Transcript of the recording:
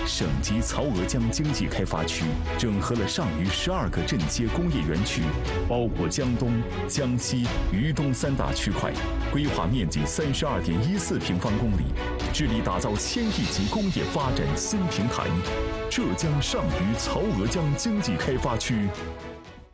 省级曹娥江经济开发区整合了上虞12个镇街工业园区，包括江东、江西、渝东3大区块，规划面积32.14平方公里，致力打造1000亿级工业发展新平台。浙江上虞曹娥江经济开发区